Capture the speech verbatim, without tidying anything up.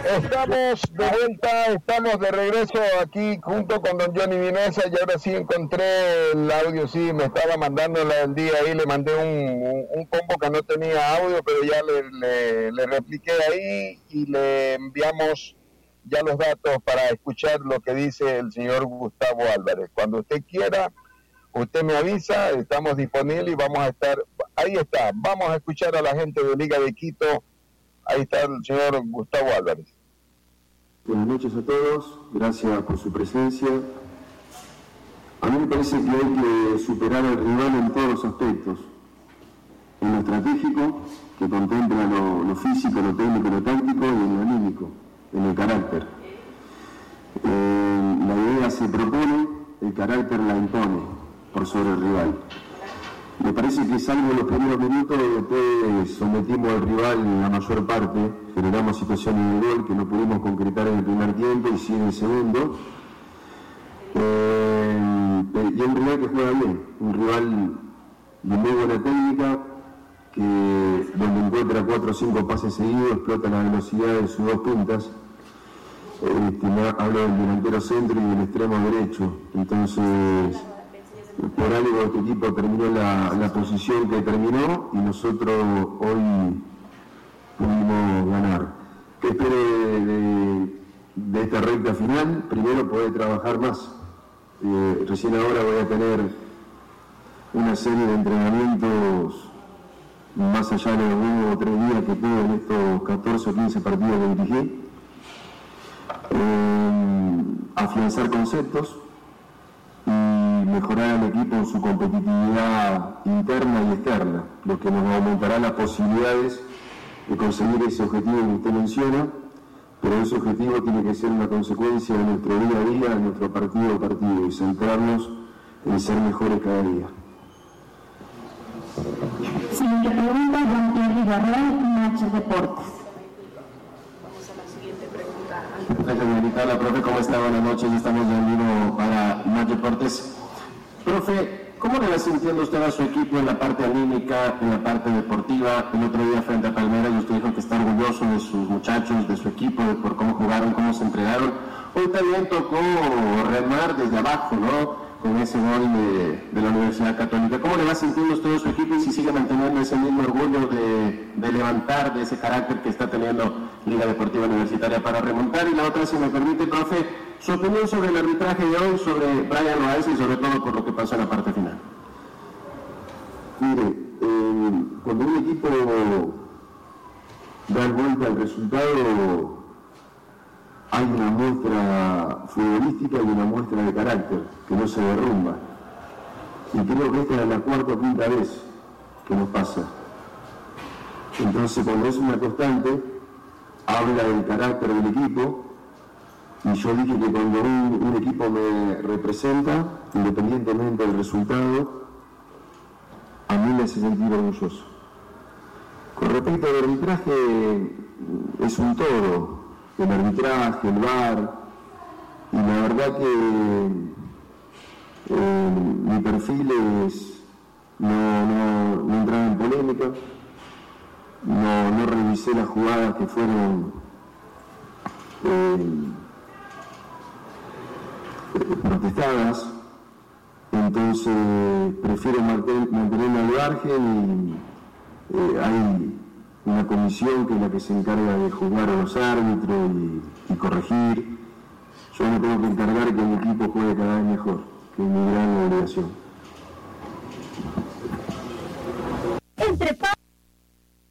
Estamos de vuelta, estamos de regreso aquí junto con don Johnny Vinesa y ahora sí encontré el audio, sí, me estaba mandando el día ahí, le mandé un, un, un combo que no tenía audio, pero ya le, le, le repliqué ahí y le enviamos ya los datos para escuchar lo que dice el señor Gustavo Álvarez. Cuando usted quiera, usted me avisa, estamos disponibles y vamos a estar, ahí está, vamos a escuchar a la gente de Liga de Quito. Ahí está el señor Gustavo Álvarez. Buenas noches a todos, gracias por su presencia. A mí me parece que hay que superar al rival en todos los aspectos. En lo estratégico, que contempla lo, lo físico, lo técnico, lo táctico, y en lo anímico, en el carácter. Eh, la idea se propone, el carácter la impone por sobre el rival. Me parece que salvo los primeros minutos, después sometimos al rival en la mayor parte, generamos situaciones de gol que no pudimos concretar en el primer tiempo y sí en el segundo. Eh, y un rival que juega bien, un rival de muy buena técnica, que donde encuentra cuatro o cinco pases seguidos, explota la velocidad de sus dos puntas. Este, hablo del delantero centro y del extremo derecho. Entonces, por algo este equipo terminó la, la posición que terminó y nosotros hoy pudimos ganar. ¿Qué espero de, de, de esta recta final? Primero poder trabajar más. Eh, recién ahora voy a tener una serie de entrenamientos más allá de los dos o tres días que tuve en estos catorce o quince partidos que dirigí. Eh, afianzar conceptos y mejorar al equipo en su competitividad interna y externa, lo que nos aumentará las posibilidades de conseguir ese objetivo que usted menciona, pero ese objetivo tiene que ser una consecuencia de nuestro día a día, de nuestro partido a partido, y centrarnos en ser mejores cada día. Siguiente pregunta, Juan Pierre Garral, Nacho Deportes. Gracias, señorita. Profe, ¿cómo está? Buenas noches, estamos en vivo para Nacho Deportes. Profe, ¿cómo le va sintiendo usted a su equipo en la parte anímica, en la parte deportiva? El otro día frente a Palmeiras usted dijo que está orgulloso de sus muchachos, de su equipo, de por cómo jugaron, cómo se entregaron. Hoy también tocó remar desde abajo, ¿no? Con ese gol de, de la Universidad Católica. ¿Cómo le va sintiendo usted a su equipo y si sigue manteniendo ese mismo orgullo de, de levantar, de ese carácter que está teniendo Liga Deportiva Universitaria para remontar? Y la otra, si me permite, profe, su opinión sobre el arbitraje de hoy, sobre Brian Loaiza y sobre todo por lo que pasó en la parte final. Mire, eh, cuando un equipo da vuelta al resultado, hay una muestra futbolística y una muestra de carácter que no se derrumba. Y creo que esta es la cuarta o quinta vez que nos pasa. Entonces, cuando es una constante, habla del carácter del equipo. Y yo dije que cuando un, un equipo me representa, independientemente del resultado, a mí me hace sentir orgulloso. Con respecto al arbitraje, es un todo. El arbitraje, el V A R, y la verdad que eh, mi perfil es no, no, no entrar en polémica, no, no revisé las jugadas que fueron eh, protestadas, entonces prefiero mantener, mantenerme al margen y eh, hay una comisión que es la que se encarga de juzgar a los árbitros y, y corregir. Yo me tengo que encargar que el equipo juegue cada vez mejor, que es mi gran obligación.